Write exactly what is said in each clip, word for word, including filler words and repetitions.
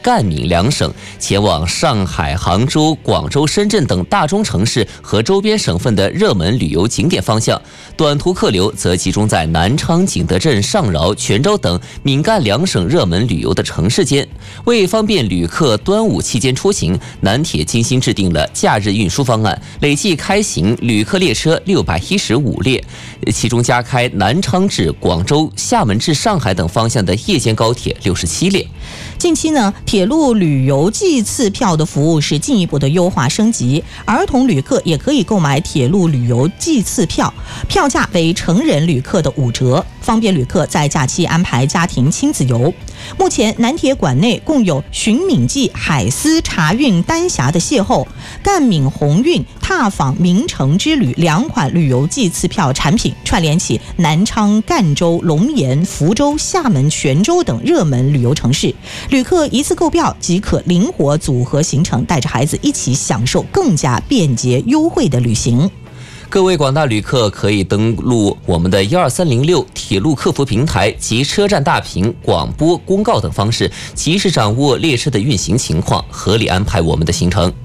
赣闽两省，前往上海、杭州、广州、深圳等大中城市和周边省份的热门旅游景点方向；短途客流则集中在南昌、景德镇、上饶、泉州等闽赣两省热门旅游的城市间。为方便旅客端午期间出行，南铁精心制定了假日运输方案，累计开行旅客列车六百一十五列，其中加开南昌至广州、厦门至上海等方向的夜间高铁六十七列。 近期呢，铁路旅游季次票的服务是进一步的优化升级，儿童旅客也可以购买铁路旅游季次票，票价为成人旅客的五折，方便旅客在假期安排家庭亲子游。目前南铁管内共有寻闽记、海丝茶运丹霞的邂逅、赣闽鸿运踏访名城之旅两款旅游季次票产品，串联起南昌、赣州、龙岩、福州、厦门、泉州等热门旅游城市。旅客一次购票即可灵活组合行程，带着孩子一起享受更加便捷优惠的旅行。 各位广大旅客可以登录我们的一二三零六铁路客服平台及车站大屏、广播、公告等方式，及时掌握列车的运行情况，合理安排我们的行程。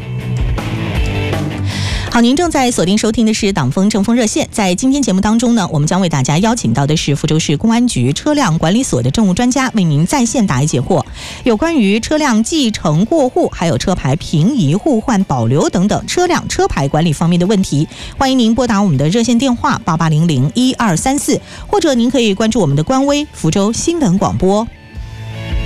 好，您正在锁定收听的是党风正风热线。在今天节目当中呢，我们将为大家邀请到的是福州市公安局车辆管理所的政务专家，为您在线答疑解惑，有关于车辆继承过户，还有车牌平移、互换、保留等等车辆车牌管理方面的问题。欢迎您拨打我们的热线电话八八零零一二三四，或者您可以关注我们的官微福州新闻广播。